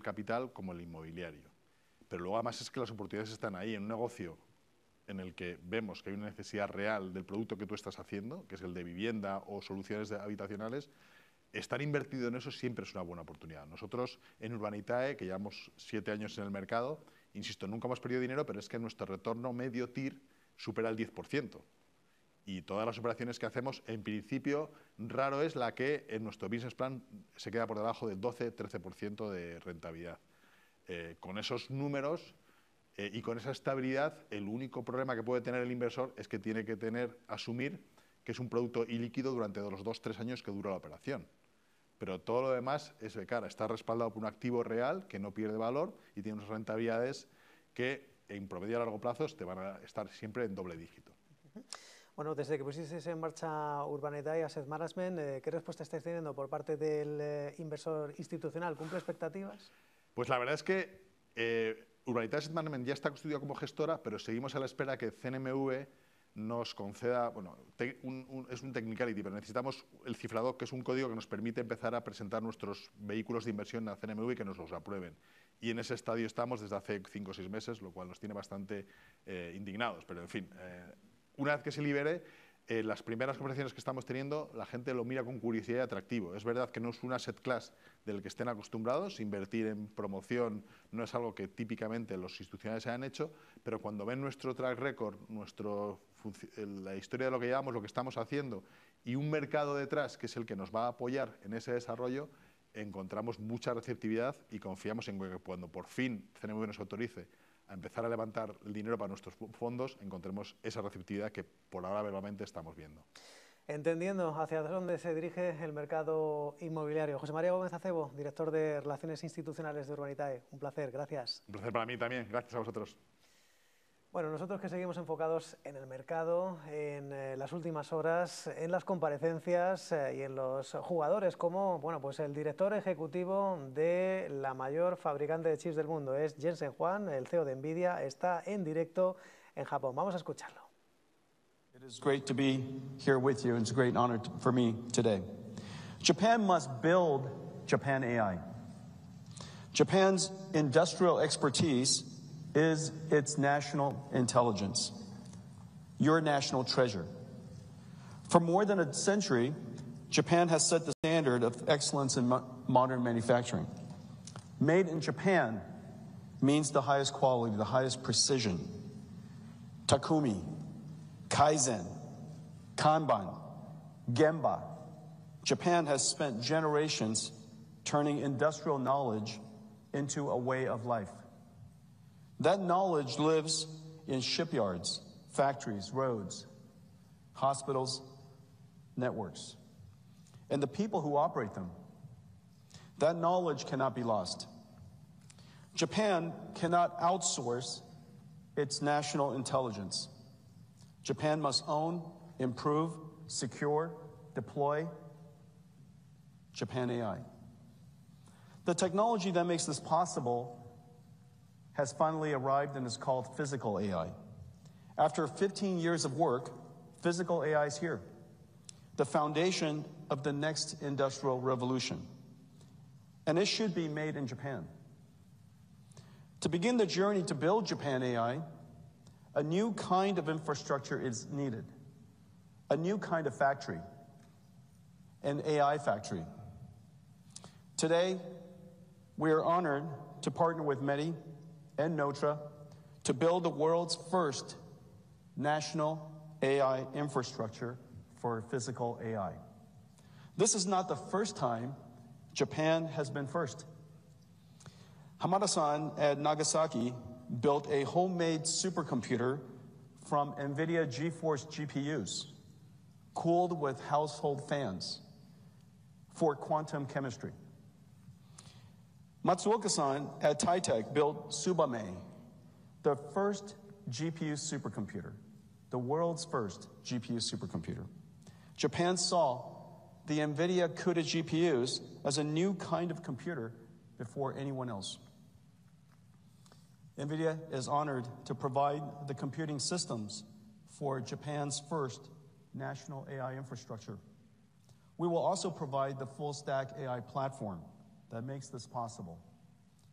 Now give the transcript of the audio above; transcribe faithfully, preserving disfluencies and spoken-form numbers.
capital como el inmobiliario. Pero luego además es que las oportunidades están ahí, en un negocio en el que vemos que hay una necesidad real del producto que tú estás haciendo, que es el de vivienda o soluciones habitacionales. Estar invertido en eso siempre es una buena oportunidad. Nosotros en Urbanitae, que llevamos siete años en el mercado, insisto, nunca hemos perdido dinero, pero es que nuestro retorno medio T I R supera el diez por ciento. Y todas las operaciones que hacemos, en principio, raro es la que en nuestro business plan se queda por debajo del doce a trece por ciento de rentabilidad. Eh, con esos números eh, y con esa estabilidad, el único problema que puede tener el inversor es que tiene que tener, asumir que es un producto ilíquido durante los dos a tres años que dura la operación. Pero todo lo demás es de cara, está respaldado por un activo real que no pierde valor y tiene unas rentabilidades que en promedio a largo plazo te van a estar siempre en doble dígito. Bueno, desde que pusiste en marcha Urbanitae Asset Management, eh, ¿qué respuesta estáis teniendo por parte del eh, inversor institucional? ¿Cumple expectativas? Pues la verdad es que eh, Urbanitae Asset Management ya está constituida como gestora, pero seguimos a la espera que C N M V nos conceda, bueno, te, un, un, es un technicality, pero necesitamos el cifrado, que es un código que nos permite empezar a presentar nuestros vehículos de inversión a C N M V y que nos los aprueben. Y en ese estadio estamos desde hace cinco o seis meses, lo cual nos tiene bastante eh, indignados, pero en fin. Eh, Una vez que se libere, eh, las primeras conversaciones que estamos teniendo, la gente lo mira con curiosidad y atractivo. Es verdad que no es un asset class del que estén acostumbrados, invertir en promoción no es algo que típicamente los institucionales hayan hecho, pero cuando ven nuestro track record, nuestro, la historia de lo que llevamos, lo que estamos haciendo y un mercado detrás que es el que nos va a apoyar en ese desarrollo, encontramos mucha receptividad y confiamos en que cuando por fin C N M V nos autorice a empezar a levantar el dinero para nuestros fondos, encontremos esa receptividad que por ahora verbalmente estamos viendo. Entendiendo hacia dónde se dirige el mercado inmobiliario. José María Gómez Acebo, director de Relaciones Institucionales de Urbanitae. Un placer, gracias. Un placer para mí también, gracias a vosotros. Bueno, nosotros que seguimos enfocados en el mercado, en eh, las últimas horas, en las comparecencias eh, y en los jugadores, como bueno, pues el director ejecutivo de la mayor fabricante de chips del mundo, es Jensen Huang, el C E O de Nvidia, está en directo en Japón. Vamos a escucharlo. It is great to be here with you, and it's a great honor to, for me today. Japan must build Japan A I. Japan's industrial expertise is its national intelligence, your national treasure. For more than a century, Japan has set the standard of excellence in mo modern manufacturing. Made in Japan means the highest quality, the highest precision. Takumi, Kaizen, Kanban, Gemba. Japan has spent generations turning industrial knowledge into a way of life. That knowledge lives in shipyards, factories, roads, hospitals, networks, and the people who operate them. That knowledge cannot be lost. Japan cannot outsource its national intelligence. Japan must own, improve, secure, deploy Japan A I. The technology that makes this possible has finally arrived and is called physical A I. After fifteen years of work, physical A I is here, the foundation of the next industrial revolution. And it should be made in Japan. To begin the journey to build Japan A I, a new kind of infrastructure is needed, a new kind of factory, an A I factory. Today, we are honored to partner with Meti and Notre to build the world's first national A I infrastructure for physical A I. This is not the first time Japan has been first. Hamada-san at Nagasaki built a homemade supercomputer from NVIDIA GeForce G P Us, cooled with household fans for quantum chemistry. Matsuoka-san at Titech built Tsubame, the first G P U supercomputer, the world's first G P U supercomputer. Japan saw the NVIDIA CUDA G P Us as a new kind of computer before anyone else. NVIDIA is honored to provide the computing systems for Japan's first national A I infrastructure. We will also provide the full-stack A I platform that makes this possible.